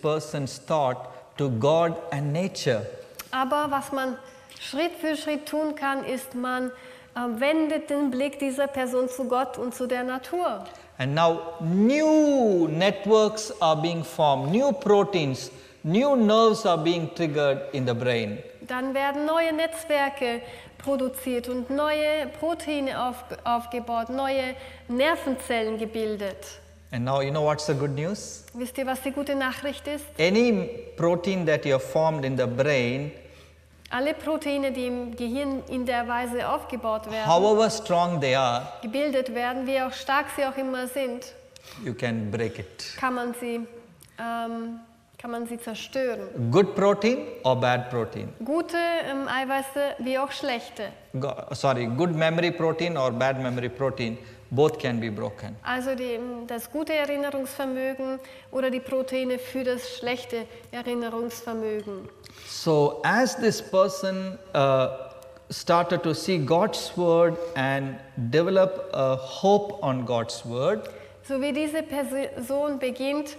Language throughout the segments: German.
person's thought to God and nature. Aber was man Schritt für Schritt tun kann, ist, man wendet den Blick dieser Person zu Gott und zu der Natur. And now new networks are being formed, new proteins, new nerves are being triggered in the brain. Dann werden neue Netzwerke produziert und neue Proteine aufgebaut, neue Nervenzellen gebildet. And now you know what's the good news? Wisst ihr, was die gute Nachricht ist? Any protein that you have formed in the brain, Alle Proteine, die im Gehirn in der Weise aufgebaut werden, however strong they are, gebildet werden, wie auch stark sie auch immer sind, you can break it. kann man sie zerstören. Good protein or bad protein? Gute Eiweiße wie auch schlechte. Good memory protein or bad memory protein, both can be broken. Also das gute Erinnerungsvermögen oder die Proteine für das schlechte Erinnerungsvermögen. So as this person started to see God's word and develop a hope on God's word, So wie diese Person beginnt,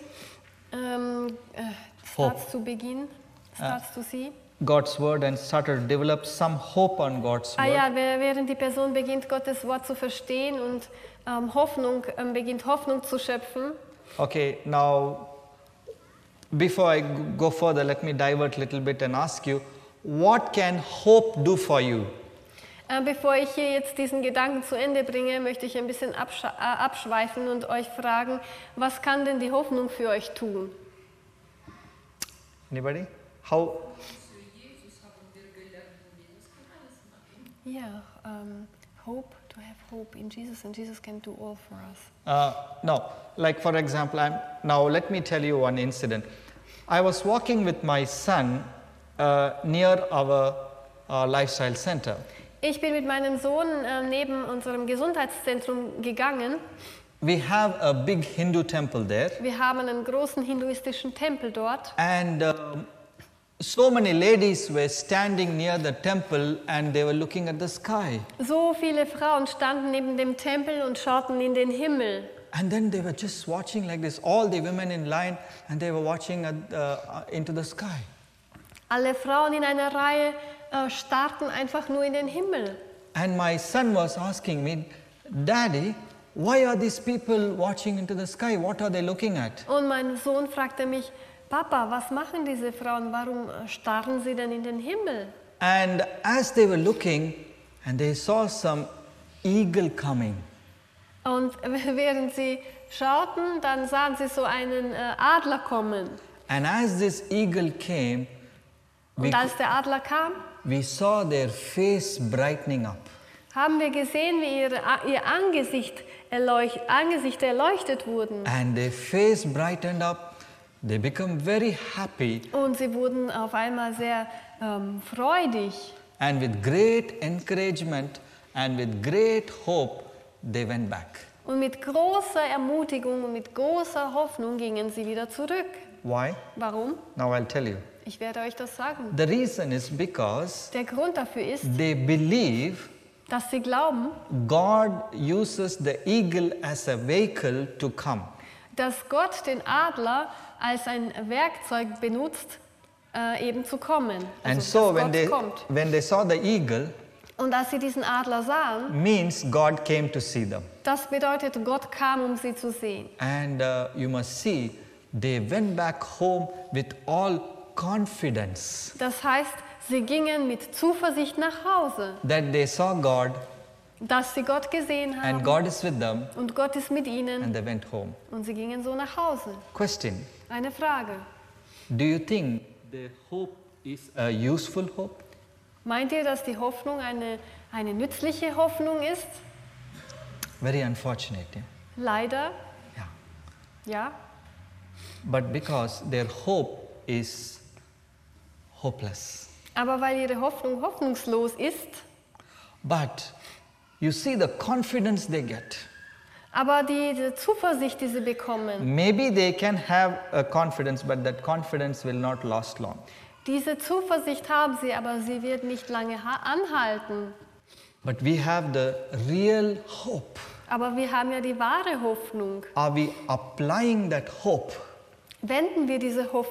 starts to see. God's word and started to develop some hope on God's word. Ja, während die Person beginnt, Gottes Wort zu verstehen und beginnt Hoffnung zu schöpfen. Okay, now before I go further, let me divert a little bit and ask you, what can hope do for you? Bevor ich hier jetzt diesen Gedanken zu Ende bringe, möchte ich ein bisschen abschweifen und euch fragen, was kann denn die Hoffnung für euch tun? Anybody? How? Yeah, hope, to have hope in Jesus, and Jesus can do all for us. No, like for example, now let me tell you one incident. I was walking with my son near our lifestyle center. Ich bin mit meinem Sohn neben unserem Gesundheitszentrum gegangen. We have a big Hindu temple there. Wir haben einen großen hinduistischen Tempel dort. And so many ladies were standing near the temple and they were looking at the sky. So viele Frauen standen neben dem Tempel und schauten in den Himmel. And then they were just watching like this, all the women in line, and they were watching into the sky. Alle Frauen in einer Reihe starrten einfach nur in den Himmel. And my son was asking me, Daddy, why are these people watching into the sky? What are they looking at? Und mein Sohn fragte mich, Papa, was machen diese Frauen? Warum starren sie denn in den Himmel? And as they were looking, and they saw some eagle coming. Und während sie schauten, dann sahen sie so einen Adler kommen. And as this eagle came, Und als der Adler kam, we saw their face brightening up. haben wir gesehen, wie ihr Angesicht erleuchtet wurden. And their face brightened up. They become very happy. Und sie wurden auf einmal sehr freudig. And with great encouragement and with great hope, they went back. Und mit großer Ermutigung und mit großer Hoffnung gingen sie wieder zurück. Why? Warum? Now I'll tell you. Ich werde euch das sagen. The reason is because Der Grund dafür ist, they believe dass sie glauben, God uses the eagle as a vehicle to come. dass Gott den Adler als ein Werkzeug benutzt, eben zu kommen. And Also, so dass Gott kommt. when they saw the eagle, Und als sie diesen Adler sahen, means God came to see them. das bedeutet, Gott kam, um sie zu sehen. And you must see, they went back home with all confidence Das heißt, sie gingen mit Zuversicht nach Hause, that they saw God dass sie Gott gesehen haben and God is with them, und Gott ist mit ihnen and they went home. und sie gingen so nach Hause. Question: Eine Frage. Do you think the hope is a useful hope? Meint ihr, dass die Hoffnung eine nützliche Hoffnung ist? Very unfortunate. Yeah? Leider, Yeah. ja. But because their hope is hopeless. Aber weil ihre Hoffnung hoffnungslos ist, But you see the confidence they get. aber diese Zuversicht, die sie bekommen, Maybe they can have a confidence, but that confidence will not last long. diese Zuversicht haben sie, aber sie wird nicht lange anhalten. But we have the real hope. Aber wir haben ja die wahre Hoffnung. Are we applying that hope? Wenden wir diese